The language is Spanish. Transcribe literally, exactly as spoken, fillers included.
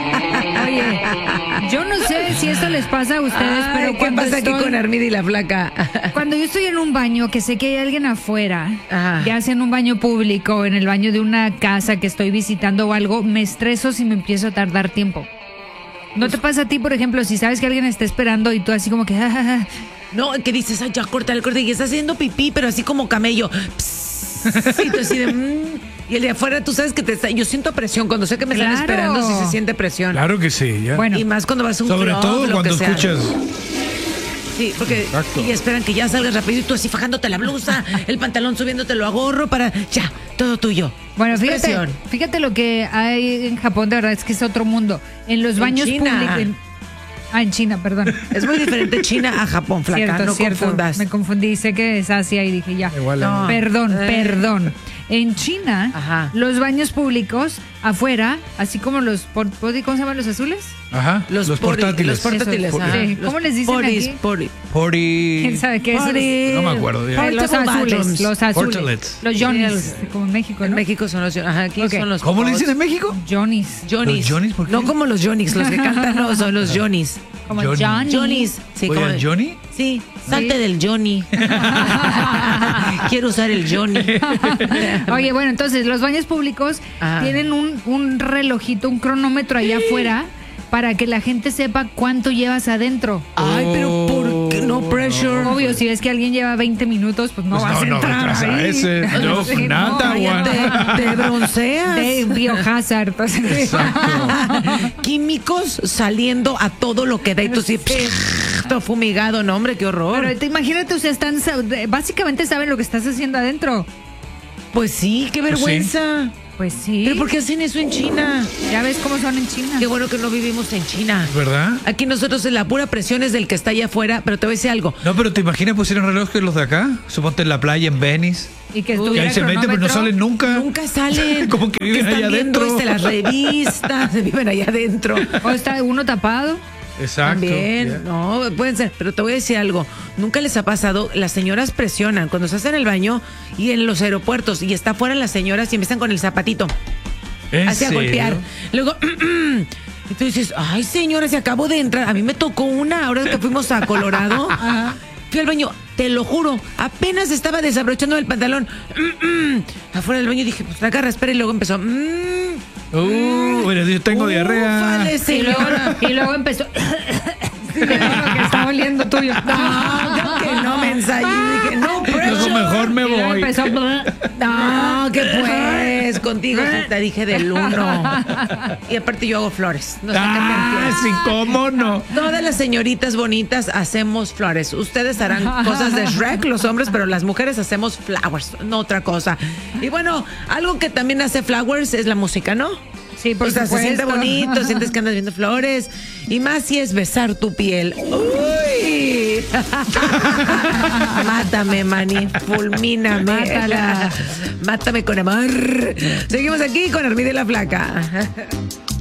Oye, yo no sé si esto les pasa a ustedes, Ay, pero ¿qué cuando pasa estoy, aquí con Armida y la Flaca? cuando yo estoy en un baño, que sé que hay alguien afuera, Ajá. ya sea en un baño público, en el baño de una casa que estoy visitando o algo, me estreso si me empiezo a tardar tiempo. ¿No te pasa a ti, por ejemplo, si sabes que alguien está esperando y tú así como que... ah, ah, ah, No, que dices, ay, ya corta el corte y está haciendo pipí, pero así como camello. Psst, y tú así de, mm, y el de afuera, tú sabes que te está. Yo siento presión cuando sé que me están Claro. esperando, sí se siente presión. Claro que sí, ya. Bueno. Y más cuando vas a un Sobre club, todo lo cuando que sea. escuchas. Sí, porque Exacto. y esperan que ya salgas rápido y tú así fajándote la blusa, el pantalón subiéndotelo a gorro para ya, todo tuyo. Bueno, Es fíjate, presión. fíjate lo que hay en Japón, de verdad, es que es otro mundo. En los En baños China. públicos... en- Ah, en China, perdón. Es muy diferente China a Japón, Flaca, Cierto, no cierto. confundas. Me confundí, sé que es Asia y dije ya. Igual, No. Perdón, Eh. perdón. En China, Ajá. los baños públicos afuera, así como los por- ¿cómo se llaman los azules? Ajá. Los, pori- portátiles. Los portátiles, Esos, ajá. sí. Los ¿Cómo les dicen poris, aquí? pori- Pori. ¿Quién sabe qué es? Pori- No me acuerdo, ya. Eh, los Portable azules, bathrooms. los azules. Portalets. Los Johnnies, como en México, En ¿no? México son los, ajá, aquí Ok. son los ¿Cómo le pods. dicen en México? Johnnies. Johnnies. ¿Los Johnnies? ¿Por qué? No como los Johnnies, los que cantan no, son los Johnnies. Como Johnny. Johnny. Johnnies. Sí, Oye, como- ¿el Johnny? Sí, salte Sí. del Johnny. Quiero usar el Johnny. Oye, bueno, entonces los baños públicos Ajá. tienen un, un relojito, un cronómetro allá afuera para que la gente sepa cuánto llevas adentro. Ay, pero ¿por qué? No pressure. Obvio, si ves que alguien lleva veinte minutos, pues no Pues vas no, a no entrar entras a ahí. ese. No, Sí, nada, vaya, Juan. Te, te bronceas. De biohazard. pues. Químicos saliendo a todo lo que da y tú sí, todo fumigado, no hombre, qué horror. Pero te, imagínate, o sea, están, sa- básicamente saben lo que estás haciendo adentro. Pues sí, qué vergüenza. Pues sí. ¿Pero por qué hacen eso en China? Ya ves cómo son en China. Qué bueno que no vivimos en China. ¿Verdad? Aquí nosotros la pura presión es del que está allá afuera, pero te voy a decir algo. No, pero ¿te imaginas pusieron relojes los de acá? Suponte en la playa, en Venice. Y que Que estuviera ahí se meten, pero no cronómetro. salen nunca. Nunca salen. Como que viven están allá viendo adentro. este, las revistas, viven allá adentro. O está uno tapado. Exacto. También, Ya. no, pueden ser, pero te voy a decir algo, nunca les ha pasado, las señoras presionan cuando se hacen el baño y en los aeropuertos y está afuera las señoras y empiezan con el zapatito, ¿En así a serio? golpear. Luego, y tú dices, ay señora, se acabó de entrar, a mí me tocó una, ahora que fuimos a Colorado, fui al baño, te lo juro, apenas estaba desabrochando el pantalón, afuera del baño dije, pues la agarra, espera, y luego empezó, mmm, Uh, bueno, yo tengo diarrea. Ufale, Y luego, señora. y luego empezó. Sí, de lo que está oliendo tuyo. No, creo que no me ensayé. Dije, no, Luego pressure. mejor me Y luego voy. empezó. No, que pues, contigo sí te dije del uno. Y aparte yo hago flores. No sé Ah, qué me sí, cómo no. Todas las señoritas bonitas hacemos flores. Ustedes harán cosas de Shrek, los hombres, pero las mujeres hacemos flowers, no otra cosa. Y bueno, algo que también hace flowers es la música, ¿no? Sí, por O sea, se supuesto. siente bonito, sientes que andas viendo flores. Y más si es besar tu piel. ¡Uy! Mátame, mani. Fulmíname. Mátala. Mátame con amor. Seguimos aquí con Armida y la Flaca.